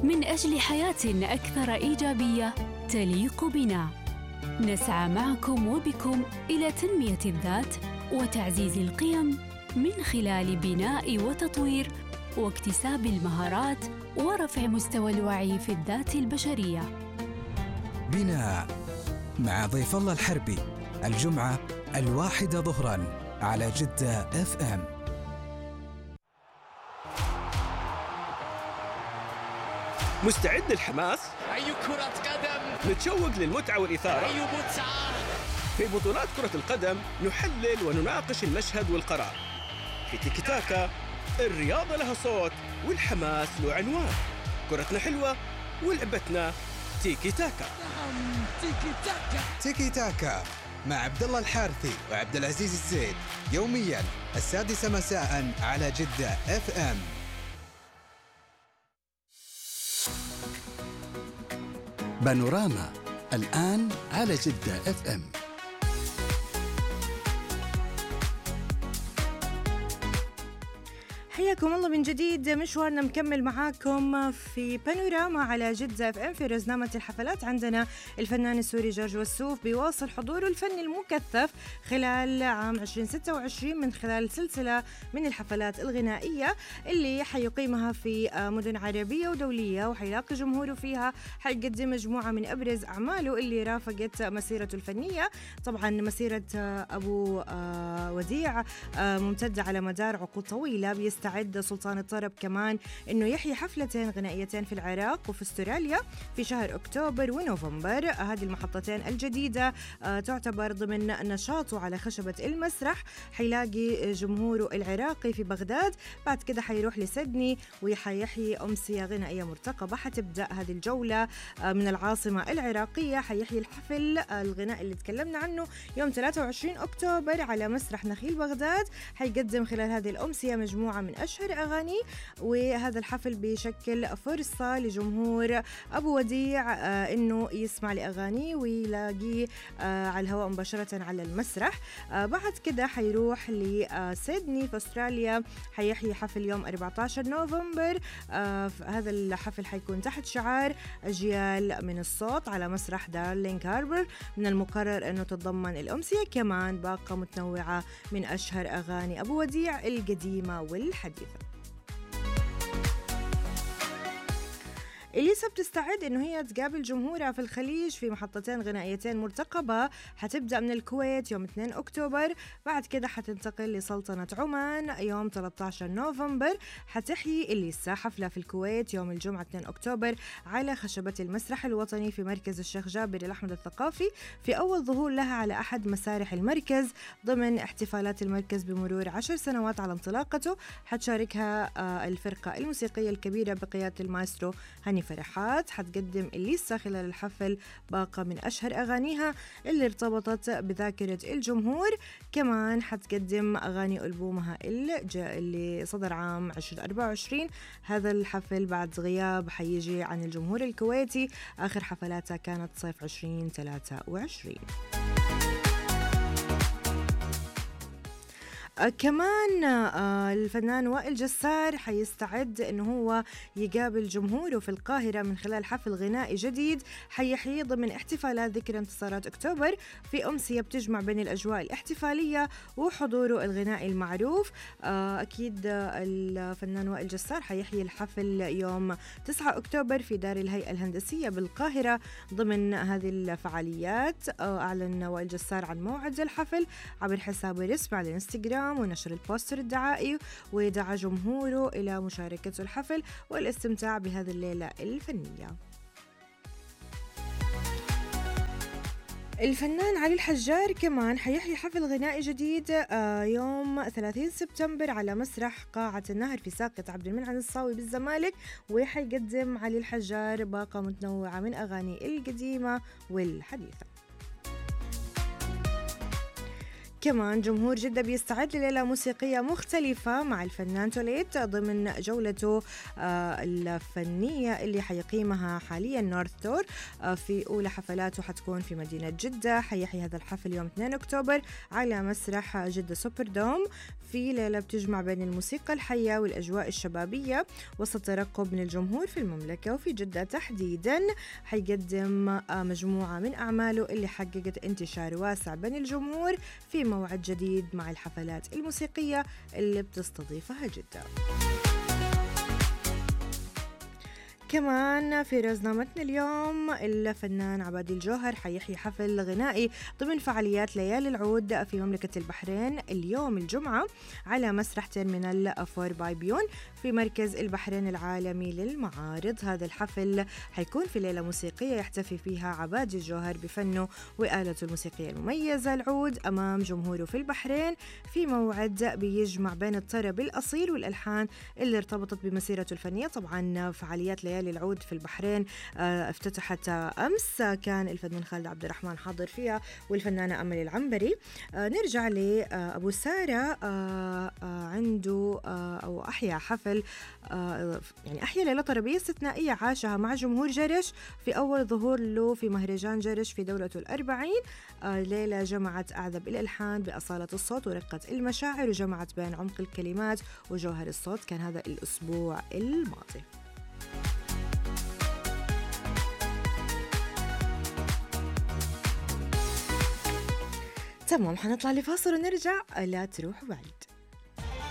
من أجل حياة أكثر إيجابية تليق بنا. نسعى معكم وبكم إلى تنمية الذات وتعزيز القيم من خلال بناء وتطوير واكتساب المهارات ورفع مستوى الوعي في الذات البشرية. بناء مع ضيف الله الحربي الجمعة 1 ظهراً على جدة FM. مستعد للحماس؟ أي كرة قدم! نتشوق للمتعة والإثارة؟ أي متعة! في بطولات كرة القدم نحلل ونناقش المشهد والقرار. في تيكي تاكا الرياضة لها صوت والحماس له عنوان. كرتنا حلوة ولعبتنا تيكي تاكا. نعم، تيكي تاكا. تيكي تاكا مع عبد الله الحارثي وعبد العزيز الزيد يومياً 6 مساءً على جدة FM. بانوراما الآن على جدة FM. حياكم الله من جديد. مشوارنا مكمل معاكم في بانوراما على جدة FM. في رزنامة الحفلات عندنا الفنان السوري جورج وسوف بيواصل حضوره الفني المكثف خلال عام 2026 من خلال سلسلة من الحفلات الغنائية اللي حيقيمها في مدن عربية ودولية، وحيلاقي جمهوره فيها. حيقدم مجموعة من أبرز أعماله اللي رافقت مسيرته الفنية. طبعا مسيرة أبو وديع ممتدة على مدار عقود طويلة. بيستعد سلطان الطرب كمان إنه يحيي حفلتين غنائيتين في العراق وفي استراليا في شهر أكتوبر ونوفمبر. هذه المحطتين الجديدة تعتبر ضمن نشاطه على خشبة المسرح. حيلاقي جمهوره العراقي في بغداد، بعد كده حيروح لسيدني وحيحيي أمسية غنائية مرتقبة. حتبدأ هذه الجولة من العاصمة العراقية. حيحيي الحفل الغنائي اللي تكلمنا عنه يوم 23 أكتوبر على مسرح نخيل بغداد. حيقدم خلال هذه الأمسية مجموعة من أشهر أغاني، وهذا الحفل بيشكل فرصة لجمهور أبو وديع إنه يسمع لأغانيه ويلاقيه على الهواء مباشرة على المسرح. بعد كده حيروح لسيدني في أستراليا. حيحيي حفل يوم 14 نوفمبر. هذا الحفل حيكون تحت شعار أجيال من الصوت على مسرح دارلينغ هاربر. من المقرر أنه تتضمن الأمسية كمان باقة متنوعة من أشهر أغاني أبو وديع القديمة والحديثة. إليسا بتستعد إنه هي تقابل جمهورها في الخليج في محطتين غنائيتين مرتقبة. حتبدأ من الكويت يوم 2 أكتوبر، بعد كده حتنتقل لسلطنة عمان يوم 13 نوفمبر. حتحيي إليسا حفلة في الكويت يوم الجمعة 2 أكتوبر على خشبة المسرح الوطني في مركز الشيخ جابر الأحمد الثقافي، في أول ظهور لها على أحد مسارح المركز ضمن احتفالات المركز بمرور 10 سنوات على انطلاقته. حتشاركها الفرقة الموسيقية الكبيرة بقيادة المايسترو هاني فرحات. حتقدم إليسا خلال الحفل باقة من أشهر أغانيها اللي ارتبطت بذاكرة الجمهور. كمان حتقدم أغاني ألبومها اللي صدر عام 2024. هذا الحفل بعد غياب حيجي عن الجمهور الكويتي. آخر حفلاتها كانت صيف 2023. كمان الفنان وائل جسار حيستعد إنه هو يقابل جمهوره في القاهرة من خلال حفل غنائي جديد حيحيي ضمن احتفالات ذكرى انتصارات أكتوبر في أمسية بتجمع بين الأجواء الاحتفالية وحضوره الغنائي المعروف. أكيد الفنان وائل جسار حيحيي الحفل يوم 9 أكتوبر في دار الهيئة الهندسية بالقاهرة. ضمن هذه الفعاليات أعلن وائل جسار عن موعد الحفل عبر حسابه الرسمي على الانستغرام ونشر البوستر الدعائي، ودعا جمهوره إلى مشاركة الحفل والاستمتاع بهذه الليلة الفنية. الفنان علي الحجار كمان حيحيي حفل غنائي جديد يوم 30 سبتمبر على مسرح قاعة النهر في ساقية عبد المنعم الصاوي بالزمالك. وحيقدم علي الحجار باقة متنوعة من أغاني القديمة والحديثة. كمان جمهور جدة بيستعد لليلة موسيقية مختلفة مع الفنان توليت ضمن جولته الفنية اللي حيقيمها حاليا نورث تور. في أولى حفلاته حتكون في مدينة جدة. حيحيي هذا الحفل يوم 2 أكتوبر على مسرح جدة سوبر دوم في ليلة بتجمع بين الموسيقى الحية والأجواء الشبابية وسط ترقب من الجمهور في المملكة وفي جدة تحديدا. حيقدم مجموعة من أعماله اللي حققت انتشار واسع بين الجمهور في موعد جديد مع الحفلات الموسيقية اللي بتستضيفها جدة. كمان في رزنامتنا اليوم الفنان عبادي الجوهر حيحيي حفل غنائي ضمن فعاليات ليالي العود في مملكة البحرين اليوم الجمعة على مسرح تيرمينال 4 باي بيون في مركز البحرين العالمي للمعارض. هذا الحفل حيكون في ليلة موسيقية يحتفي فيها عبادي الجوهر بفنه وآلته الموسيقية المميزة العود أمام جمهوره في البحرين في موعد بيجمع بين الطرب الأصيل والألحان اللي ارتبطت بمسيرته الفنية. طبعا فعاليات ليالي العود في البحرين افتتحت أمس، كان الفنان خالد عبد الرحمن حاضر فيها والفنانة أمل العنبري. نرجع لأبو سارة عنده أو أحيا حفل يعني أحيا ليلة طربية استثنائية عاشها مع جمهور جرش في أول ظهور له في مهرجان جرش في دورته 40. ليلة جمعت أعذب الألحان بأصالة الصوت ورقة المشاعر وجمعت بين عمق الكلمات وجوهر الصوت. كان هذا الأسبوع الماضي. تمام، حنطلع لفاصل ونرجع، لا تروحوا بعيد.